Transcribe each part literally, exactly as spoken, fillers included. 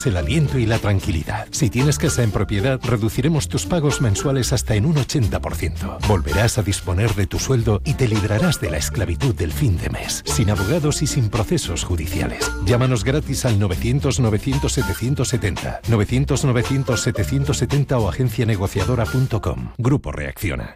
el aliento y la tranquilidad. Si tienes casa en propiedad, reduciremos tus pagos mensuales hasta en un ochenta por ciento. Volverás a disponer de tu sueldo y te librarás de la esclavitud del fin de mes, sin abogados y sin procesos judiciales. Llámanos gratis al novecientos novecientos setecientos setenta, novecientos novecientos setecientos setenta o agencia negociadora punto com. Grupo Reacciona.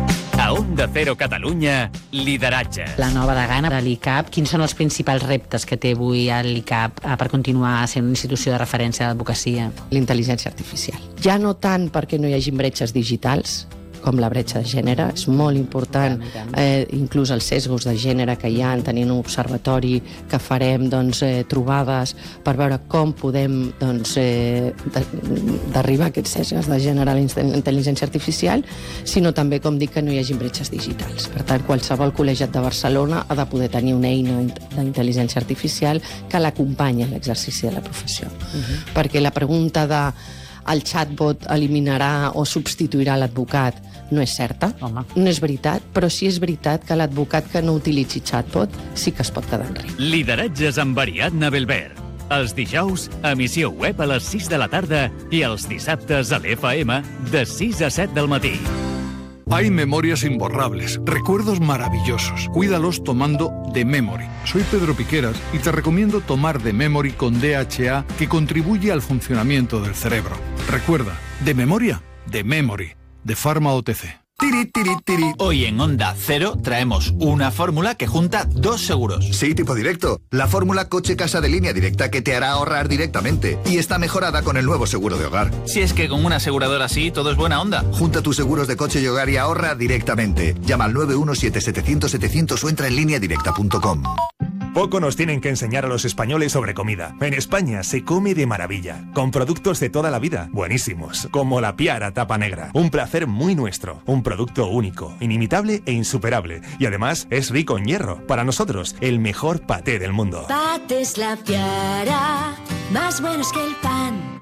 A Onda Cero Catalunya, lideratge. La nova degana de l'I C A P, quins són els principals reptes que té avui l'I C A P per continuar sent una institució de referència de l'advocacia? La intel·ligència artificial. Ja no tant perquè no hi hagi bretxes digitals, com la bretxa de gènere, és molt important, eh, inclús els sesgos de gènere que hi ha, tenint un observatori que farem doncs, eh, trobades per veure com podem doncs, eh, derribar aquests sesgos de gènere a la intel·ligència artificial, sinó també, com dic, que no hi hagi bretxes digitals. Per tant, qualsevol col·legiat de Barcelona ha de poder tenir una eina d'intel·ligència artificial que l'acompanyi en l'exercici de la professió. Uh-huh. Perquè la pregunta de el chatbot eliminarà o substituirà l'advocat no és certa, Home. no és veritat, però sí és veritat que l'advocat que no utilitzi chatbot sí que es pot quedar enrere. Lideratges amb Ariadna Belver. Els dijous, emissió web a les sis de la tarda i els dissabtes a l'F M de sis a set del matí. Hay memorias imborrables, recuerdos maravillosos. Cuídalos tomando The Memory. Soy Pedro Piqueras y te recomiendo tomar The Memory con D H A, que contribuye al funcionamiento del cerebro. Recuerda, de memoria, The Memory, de Pharma O T C. Tiri, tiri, tiri. Hoy en Onda Cero traemos una fórmula que junta dos seguros. Sí, tipo directo. La fórmula coche-casa de Línea Directa, que te hará ahorrar directamente. Y está mejorada con el nuevo seguro de hogar. Si es que con una aseguradora así todo es buena onda. Junta tus seguros de coche y hogar y ahorra directamente. Llama al nueve uno siete setecientos setecientos o entra en línea directa punto com. Poco nos tienen que enseñar a los españoles sobre comida. En España se come de maravilla, con productos de toda la vida, buenísimos, como la Piara tapa negra. Un placer muy nuestro, un producto único, inimitable e insuperable. Y además es rico en hierro. Para nosotros, el mejor paté del mundo. Patés La Piara, más buenos que el pan.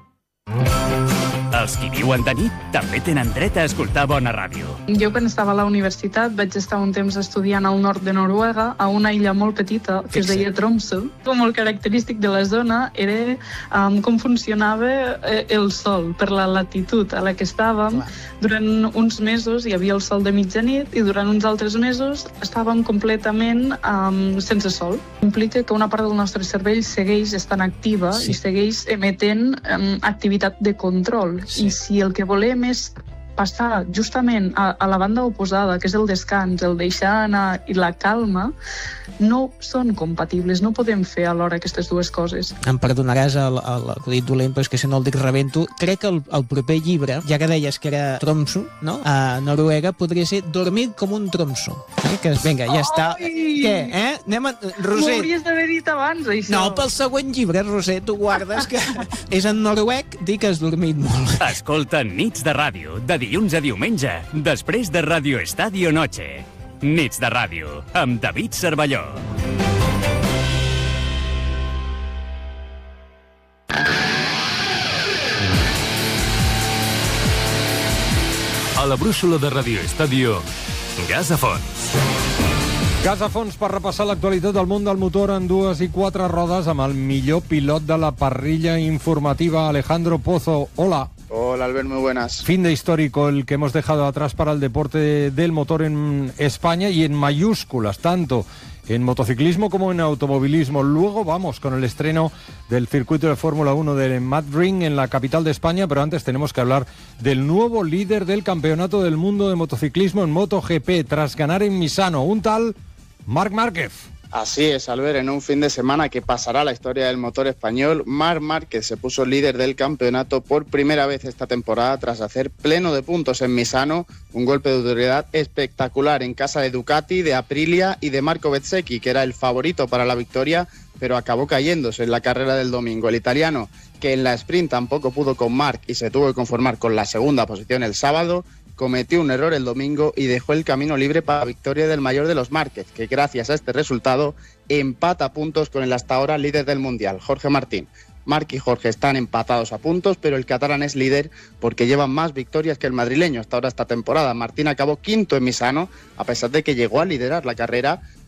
Els qui viuen de nit també tenen dret a escoltar bona ràdio. Jo, quan estava a la universitat, vaig estar un temps estudiant al nord de Noruega, a una illa molt petita, que es deia Tromsø. Molt característic de la zona era um, com funcionava eh, el sol, per la latitud a la que estàvem. Clar. Durant uns mesos hi havia el sol de mitjanit i durant uns altres mesos estàvem completament um, sense sol. Implica que una part del nostre cervell segueix estant activa sí. i segueix emetent um, activitat de control. Sí. I si el que volem és passar justament a, a la banda oposada, que és el descans, el deixar anar i la calma, no són compatibles, no podem fer alhora aquestes dues coses. Em perdonaràs el, el, el dit dolent, però és que si no el dic rebento. Crec que el, el proper llibre, ja que deies que era Tromsø, no? A Noruega, podria ser Dormir com un Tromsø. Eh? Que, vinga, ja està. Ai! Què, eh? Anem a... Roser... M'ho hauries d'haver dit abans, això. No, pel següent llibre, Roser, tu guardes que és en noruec, dir que has dormit molt. Escolta Nits de Ràdio, de dilluns a diumenge, després de Radio Estadio Noche. Nits de Ràdio, amb David Cervelló. A la brúixola de Radio Estadio, Gas a Fons. Gas a Fons per repassar l'actualitat del món del motor en dues i quatre rodes amb el millor pilot de la parrilla informativa, Alejandro Pozo. Hola. Hola, Albert, muy buenas. Fin de histórico el que hemos dejado atrás para el deporte del motor en España y en mayúsculas, tanto en motociclismo como en automovilismo. Luego vamos con el estreno del circuito de Fórmula uno del Madrid en la capital de España, pero antes tenemos que hablar del nuevo líder del Campeonato del Mundo de Motociclismo en MotoGP, tras ganar en Misano, un tal Marc Márquez. Así es, Albert, en un fin de semana que pasará la historia del motor español, Marc Márquez se puso líder del campeonato por primera vez esta temporada tras hacer pleno de puntos en Misano, un golpe de autoridad espectacular en casa de Ducati, de Aprilia y de Marco Bezzecchi, que era el favorito para la victoria, pero acabó cayéndose en la carrera del domingo. El italiano, que en la sprint tampoco pudo con Marc y se tuvo que conformar con la segunda posición el sábado, cometió un error el domingo y dejó el camino libre para la victoria del mayor de los Márquez, que gracias a este resultado empata puntos con el hasta ahora líder del Mundial, Jorge Martín. Marc y Jorge están empatados a puntos, pero el catalán es líder porque llevan más victorias que el madrileño hasta ahora esta temporada. Martín acabó quinto en Misano, a pesar de que llegó a liderar la carrera,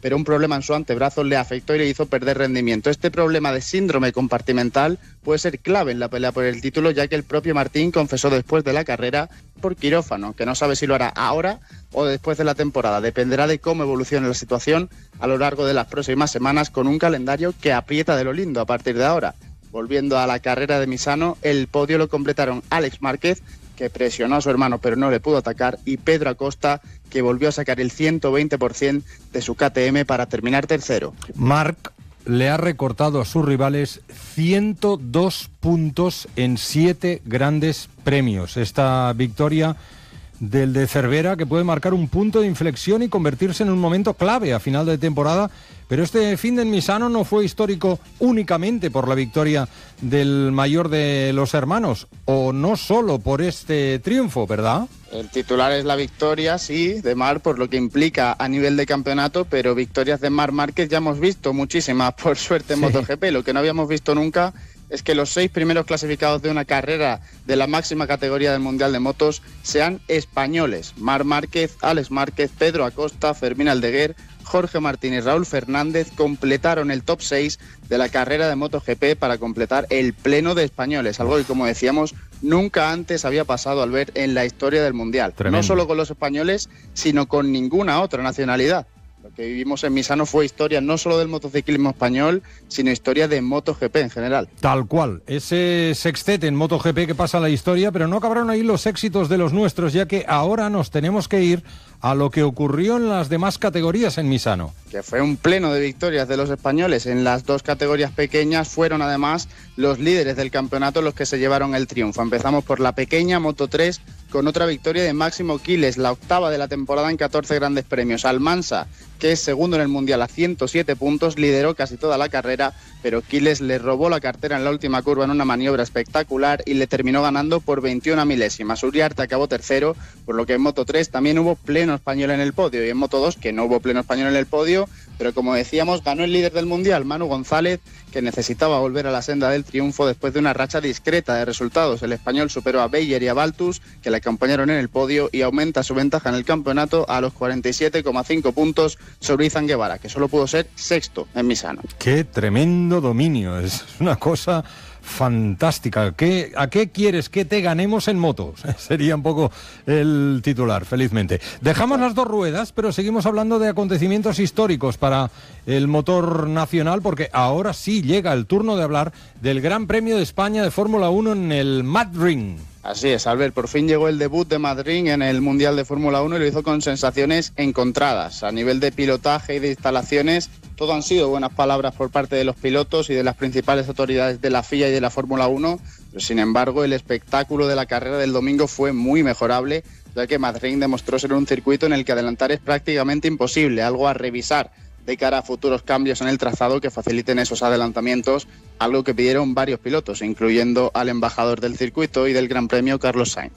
pero un problema en su antebrazo le afectó y le hizo perder rendimiento. Este problema de síndrome compartimental puede ser clave en la pelea por el título, ya que el propio Martín confesó después de la carrera por quirófano, que no sabe si lo hará ahora o después de la temporada. Dependerá de cómo evolucione la situación a lo largo de las próximas semanas, con un calendario que aprieta de lo lindo a partir de ahora. Volviendo a la carrera de Misano, el podio lo completaron Alex Márquez, que presionó a su hermano pero no le pudo atacar, y Pedro Acosta, que volvió a sacar el ciento veinte por ciento de su K T M para terminar tercero. Marc le ha recortado a sus rivales ciento dos puntos en siete grandes premios. Esta victoria del de Cervera, que puede marcar un punto de inflexión y convertirse en un momento clave a final de temporada. Pero este fin de Misano no fue histórico únicamente por la victoria del mayor de los hermanos, o no solo por este triunfo, ¿verdad? El titular es la victoria, sí, de Marc, por lo que implica a nivel de campeonato, pero victorias de Marc Márquez ya hemos visto muchísimas, por suerte, en sí. MotoGP. Lo que no habíamos visto nunca es que los seis primeros clasificados de una carrera de la máxima categoría del Mundial de Motos sean españoles. Marc Márquez, Alex Márquez, Pedro Acosta, Fermín Aldeguer, Jorge Martín y Raúl Fernández completaron el top seis de la carrera de MotoGP para completar el pleno de españoles, algo que, como decíamos, nunca antes había pasado al ver en la historia del Mundial. Tremendo. No solo con los españoles, sino con ninguna otra nacionalidad. Lo que vivimos en Misano fue historia no solo del motociclismo español, sino historia de MotoGP en general. Tal cual, ese sextete en MotoGP que pasa a la historia, pero no acabaron ahí los éxitos de los nuestros, ya que ahora nos tenemos que ir a lo que ocurrió en las demás categorías en Misano. Que fue un pleno de victorias de los españoles en las dos categorías pequeñas. Fueron además los líderes del campeonato los que se llevaron el triunfo. Empezamos por la pequeña Moto tres con otra victoria de Máximo Quiles, la octava de la temporada en catorce grandes premios. Almansa, que es segundo en el Mundial a ciento siete puntos, lideró casi toda la carrera, pero Quiles le robó la cartera en la última curva en una maniobra espectacular y le terminó ganando por veintiuna milésimas. Uriarte acabó tercero, por lo que en Moto tres también hubo pleno español en el podio, y en Moto dos, que no hubo pleno español en el podio, pero como decíamos, ganó el líder del Mundial, Manu González, que necesitaba volver a la senda del triunfo después de una racha discreta de resultados. El español superó a Beyer y a Baltus, que le acompañaron en el podio, y aumenta su ventaja en el campeonato a los cuarenta y siete coma cinco puntos sobre Izan Guevara, que solo pudo ser sexto en Misano. ¡Qué tremendo dominio! Es una cosa fantástica. ¿Qué, ¿A qué quieres que te ganemos en motos? Sería un poco el titular, felizmente. Dejamos las dos ruedas, pero seguimos hablando de acontecimientos históricos para el motor nacional, porque ahora sí llega el turno de hablar del Gran Premio de España de Fórmula uno en el Madrid. Así es, Albert, por fin llegó el debut de Madrid en el Mundial de Fórmula uno y lo hizo con sensaciones encontradas. A nivel de pilotaje y de instalaciones, todo han sido buenas palabras por parte de los pilotos y de las principales autoridades de la F I A y de la Fórmula uno, pero sin embargo el espectáculo de la carrera del domingo fue muy mejorable, ya que Madrid demostró ser un circuito en el que adelantar es prácticamente imposible, algo a revisar de cara a futuros cambios en el trazado que faciliten esos adelantamientos, algo que pidieron varios pilotos, incluyendo al embajador del circuito y del Gran Premio, Carlos Sainz.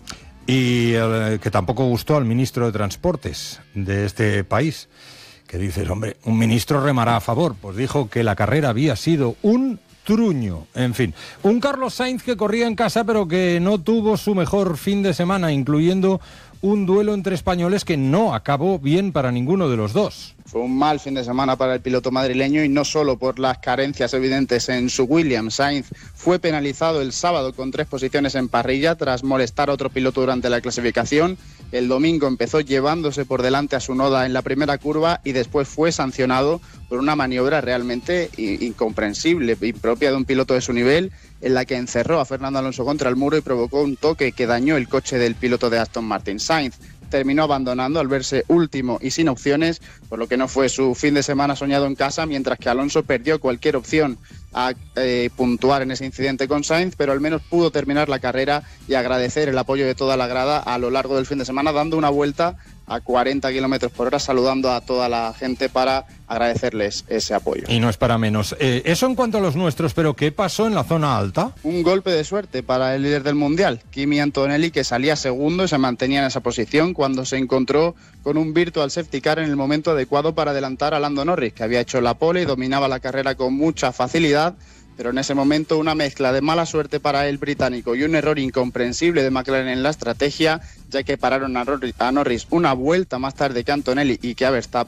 Y eh, que tampoco gustó al ministro de Transportes de este país, que dices, hombre, un ministro remará a favor. Pues dijo que la carrera había sido un truño. En fin, un Carlos Sainz que corría en casa, pero que no tuvo su mejor fin de semana, incluyendo un duelo entre españoles que no acabó bien para ninguno de los dos. Fue un mal fin de semana para el piloto madrileño, y no solo por las carencias evidentes en su Williams. Sainz fue penalizado el sábado con tres posiciones en parrilla tras molestar a otro piloto durante la clasificación. El domingo empezó llevándose por delante a su Tsunoda en la primera curva y después fue sancionado por una maniobra realmente incomprensible, impropia de un piloto de su nivel, en la que encerró a Fernando Alonso contra el muro y provocó un toque que dañó el coche del piloto de Aston Martin. Sainz terminó abandonando al verse último y sin opciones, por lo que no fue su fin de semana soñado en casa, mientras que Alonso perdió cualquier opción a eh, puntuar en ese incidente con Sainz, pero al menos pudo terminar la carrera y agradecer el apoyo de toda la grada a lo largo del fin de semana, dando una vuelta a cuarenta kilómetros por hora, saludando a toda la gente para agradecerles ese apoyo. Y no es para menos. Eh, eso en cuanto a los nuestros, pero ¿qué pasó en la zona alta? Un golpe de suerte para el líder del Mundial, Kimi Antonelli, que salía segundo y se mantenía en esa posición cuando se encontró con un virtual safety car en el momento adecuado para adelantar a Lando Norris, que había hecho la pole y dominaba la carrera con mucha facilidad. Pero en ese momento una mezcla de mala suerte para el británico y un error incomprensible de McLaren en la estrategia, ya que pararon a Norris una vuelta más tarde que Antonelli y que a Verstappen,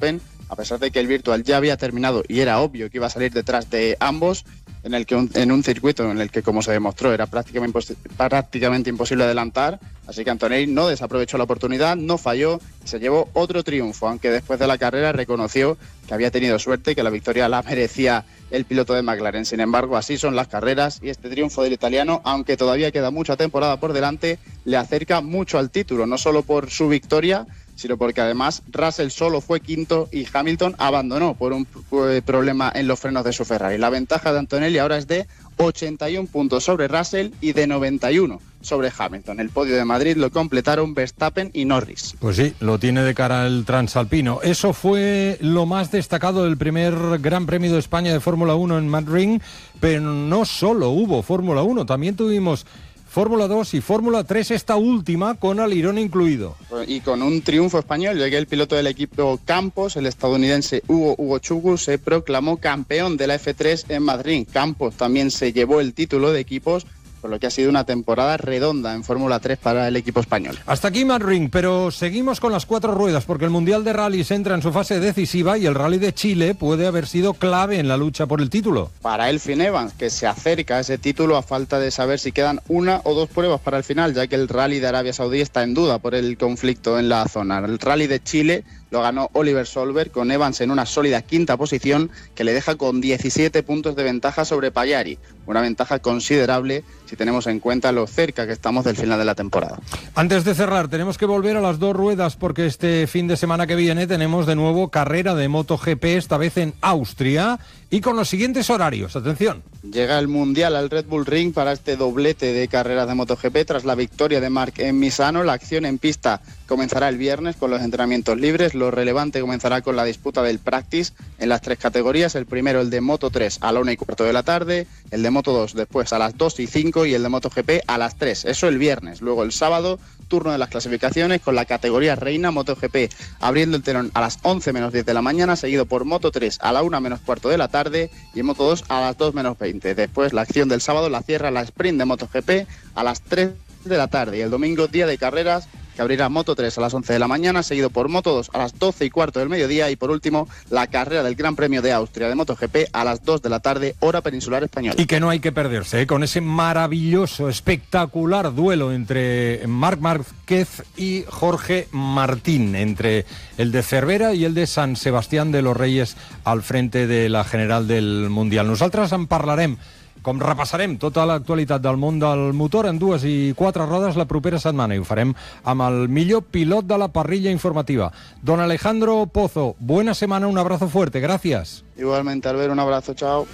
a pesar de que el Virtual ya había terminado y era obvio que iba a salir detrás de ambos, en el que un, en un circuito en el que, como se demostró, era prácticamente, impos- prácticamente imposible adelantar. Así que Antonelli no desaprovechó la oportunidad, no falló y se llevó otro triunfo, aunque después de la carrera reconoció que había tenido suerte, que la victoria la merecía el piloto de McLaren. Sin embargo, así son las carreras y este triunfo del italiano, aunque todavía queda mucha temporada por delante, le acerca mucho al título, no solo por su victoria, sino porque además Russell solo fue quinto y Hamilton abandonó por un eh, problema en los frenos de su Ferrari. La ventaja de Antonelli ahora es de ochenta y un puntos sobre Russell y de noventa y uno sobre Hamilton. El podio de Madrid lo completaron Verstappen y Norris. Pues sí, lo tiene de cara el transalpino. Eso fue lo más destacado del primer Gran Premio de España de Fórmula uno en Madrid, pero no solo hubo Fórmula uno, también tuvimos Fórmula dos y Fórmula tres, esta última con Alirón incluido. Y con un triunfo español, ya que el piloto del equipo Campos, el estadounidense Hugo Hugo Chugu, se proclamó campeón de la F tres en Madrid. Campos también se llevó el título de equipos, por lo que ha sido una temporada redonda en Fórmula tres para el equipo español. Hasta aquí Madrid, pero seguimos con las cuatro ruedas, porque el Mundial de Rallys entra en su fase decisiva y el Rally de Chile puede haber sido clave en la lucha por el título. Para Elfyn Evans, que se acerca a ese título a falta de saber si quedan una o dos pruebas para el final, ya que el Rally de Arabia Saudí está en duda por el conflicto en la zona. El Rally de Chile lo ganó Oliver Solberg, con Evans en una sólida quinta posición que le deja con diecisiete puntos de ventaja sobre Pagliari, una ventaja considerable si tenemos en cuenta lo cerca que estamos del final de la temporada. Antes de cerrar, tenemos que volver a las dos ruedas porque este fin de semana que viene tenemos de nuevo carrera de MotoGP, esta vez en Austria, y con los siguientes horarios. Atención. Llega el Mundial al Red Bull Ring para este doblete de carreras de MotoGP tras la victoria de Marc en Misano. La acción en pista comenzará el viernes con los entrenamientos libres. Lo relevante comenzará con la disputa del practice en las tres categorías. El primero, el de Moto tres, a la una y cuarto de la tarde, el de Moto dos después a las dos y cinco y el de MotoGP a las tres. Eso el viernes. Luego el sábado, turno de las clasificaciones con la categoría reina. MotoGP abriendo el telón a las once menos diez de la mañana, seguido por Moto tres a la una menos cuarto de la tarde y Moto dos a las dos menos veinte. Después la acción del sábado la cierra la sprint de MotoGP a las tres de la tarde y el domingo día de carreras que abrirá Moto tres a las once de la mañana, seguido por Moto dos a las doce y cuarto del mediodía y por último la carrera del Gran Premio de Austria de MotoGP a las dos de la tarde, hora peninsular española. Y que no hay que perderse, ¿eh? Con ese maravilloso, espectacular duelo entre Marc Márquez y Jorge Martín, entre el de Cervera y el de San Sebastián de los Reyes al frente de la general del Mundial. Nosaltres en parlarem, com repassarem tota l'actualitat del món del motor en dues i quatre rodes la propera setmana i ho farem amb el millor pilot de la parrilla informativa. Don Alejandro Pozo, buena semana, un abrazo fuerte, gracias. Igualmente, Albert, un abrazo, chao.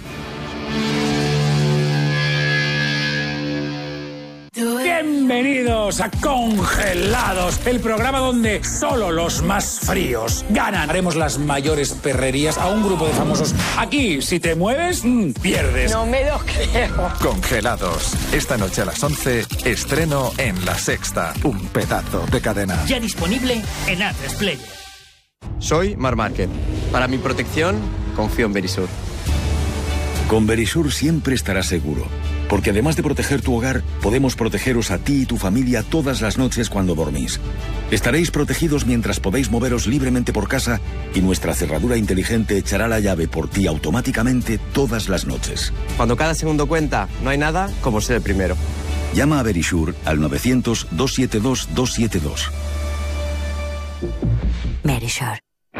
Bienvenidos a Congelados, el programa donde solo los más fríos ganan. Haremos las mayores perrerías a un grupo de famosos. Aquí, si te mueves, mmm, pierdes. No me lo creo. Congelados. Esta noche a las once, estreno en La Sexta. Un pedazo de cadena. Ya disponible en Atresplayer. Player. Soy Marc Márquez. Para mi protección, confío en Verisur. Con Verisur siempre estarás seguro. Porque además de proteger tu hogar, podemos protegeros a ti y tu familia todas las noches cuando dormís. Estaréis protegidos mientras podéis moveros libremente por casa y nuestra cerradura inteligente echará la llave por ti automáticamente todas las noches. Cuando cada segundo cuenta, no hay nada como ser el primero. Llama a Verisur al novecientos, doscientos setenta y dos, doscientos setenta y dos. Verisur.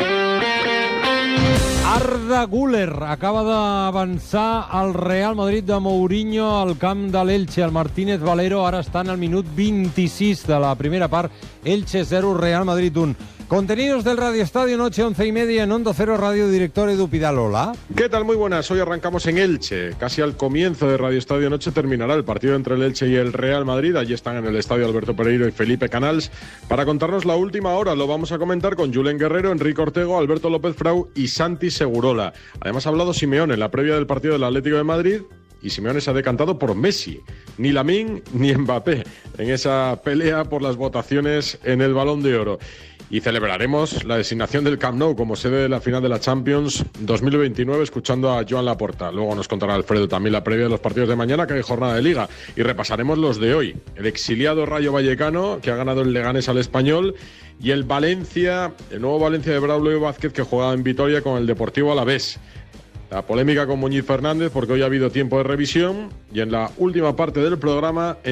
Arda Güler acaba d'avançar al Real Madrid de Mourinho al camp de l'Elche. El Martínez Valero ara està en el minut vint-i-sis de la primera part. Elche cero, Real Madrid un. Contenidos del Radio Estadio, noche once y media en Onda Cero Radio, director Edu Pidal. Hola. ¿Qué tal? Muy buenas. Hoy arrancamos en Elche. Casi al comienzo de Radio Estadio Noche terminará el partido entre el Elche y el Real Madrid. Allí están en el estadio Alberto Pereiro y Felipe Canals para contarnos la última hora. Lo vamos a comentar con Julen Guerrero, Enrique Ortego, Alberto López Frau y Santi Segurola. Además ha hablado Simeone en la previa del partido del Atlético de Madrid. Y Simeone se ha decantado por Messi, ni Lamine ni Mbappé, en esa pelea por las votaciones en el Balón de Oro. Y celebraremos la designación del Camp Nou como sede de la final de la Champions dos mil veintinueve escuchando a Joan Laporta. Luego nos contará Alfredo también la previa de los partidos de mañana, que hay jornada de Liga. Y repasaremos los de hoy. El exiliado Rayo Vallecano, que ha ganado el Leganés al Español, y el Valencia, el nuevo Valencia de Braulio Vázquez, que jugaba en Vitoria con el Deportivo Alavés. La polémica con Muñiz Fernández, porque hoy ha habido tiempo de revisión, y en la última parte del programa